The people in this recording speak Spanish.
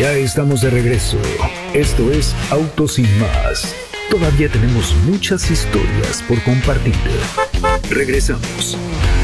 Ya estamos de regreso. Esto es Autos sin más. Todavía tenemos muchas historias por compartir. Regresamos.